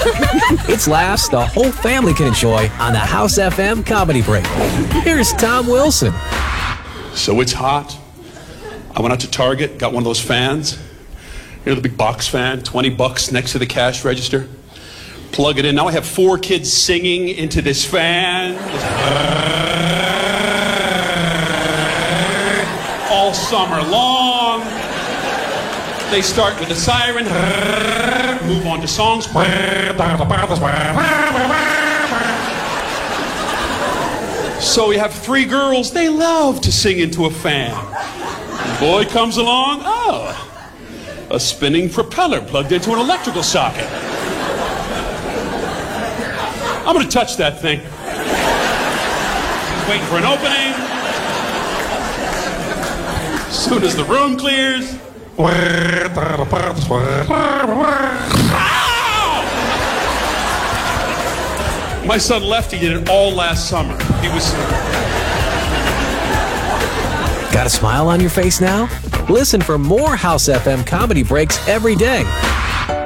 It's laughs the whole family can enjoy on the House FM Comedy Break. Here's Tom Wilson. So it's hot. I went out to Target, got one of those fans. You know, the big box fan, $20 next to the cash register. Plug it in. Now I have 4 kids singing into this fan. All summer long. They start with a siren, move on to songs. So we have 3 girls, they love to sing into a fan. The boy comes along, oh, a spinning propeller plugged into an electrical socket. I'm gonna touch that thing. He's waiting for an opening. As soon as the room clears, my son Lefty did it all last summer. He was... Got a smile on your face now? Listen for more House FM Comedy Breaks every day.